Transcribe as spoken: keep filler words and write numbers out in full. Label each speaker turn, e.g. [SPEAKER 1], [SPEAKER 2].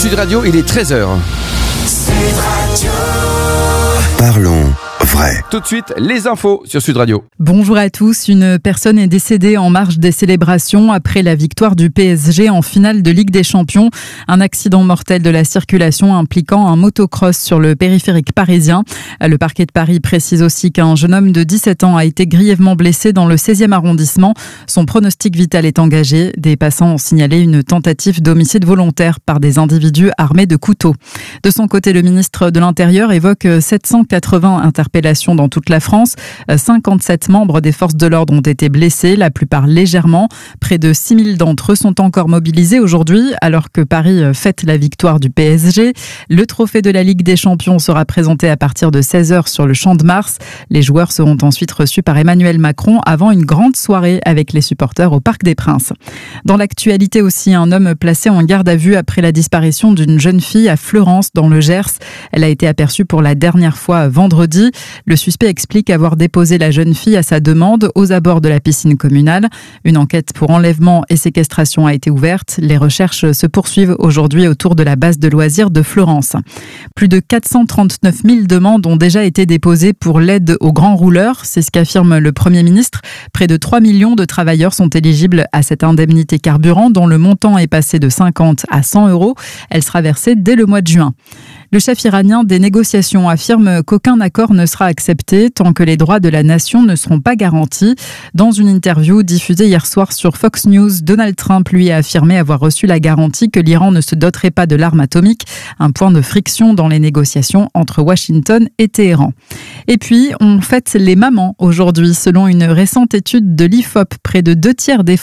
[SPEAKER 1] Sud Radio, il est treize heures.
[SPEAKER 2] Sud Radio.
[SPEAKER 3] Parlons vrai.
[SPEAKER 1] Tout de suite, les infos sur Sud Radio.
[SPEAKER 4] Bonjour à tous. Une personne est décédée en marge des célébrations après la victoire du P S G en finale de Ligue des Champions. Un accident mortel de la circulation impliquant un motocross sur le périphérique parisien. Le parquet de Paris précise aussi qu'un jeune homme de dix-sept ans a été grièvement blessé dans le seizième arrondissement. Son pronostic vital est engagé. Des passants ont signalé une tentative d'homicide volontaire par des individus armés de couteaux. De son côté, le ministre de l'Intérieur évoque sept cent quatre-vingts interpellations dans toute la France. cinquante-sept membres des forces de l'ordre ont été blessés, la plupart légèrement. Près de six mille d'entre eux sont encore mobilisés aujourd'hui, alors que Paris fête la victoire du P S G. Le trophée de la Ligue des Champions sera présenté à partir de seize heures sur le Champ de Mars. Les joueurs seront ensuite reçus par Emmanuel Macron avant une grande soirée avec les supporters au Parc des Princes. Dans l'actualité aussi, un homme placé en garde à vue après la disparition d'une jeune fille à Fleurance dans le Gers. Elle a été aperçue pour la dernière fois vendredi. Le suspect explique avoir déposé la jeune fille à sa demande aux abords de la piscine communale. Une enquête pour enlèvement et séquestration a été ouverte. Les recherches se poursuivent aujourd'hui autour de la base de loisirs de Fleurance. Plus de quatre cent trente-neuf mille demandes ont déjà été déposées pour l'aide aux grands rouleurs. C'est ce qu'affirme le Premier ministre. Près de trois millions de travailleurs sont éligibles à cette indemnité carburant dont le montant est passé de cinquante à cent euros. Elle sera versée dès le mois de juin. Le chef iranien des négociations affirme qu'aucun accord ne sera accepté tant que les droits de la nation ne seront pas garantis. Dans une interview diffusée hier soir sur Fox News, Donald Trump lui a affirmé avoir reçu la garantie que l'Iran ne se doterait pas de l'arme atomique, un point de friction dans les négociations entre Washington et Téhéran. Et puis, on fête les mamans aujourd'hui. Selon une récente étude de l'I F O P, près de deux tiers des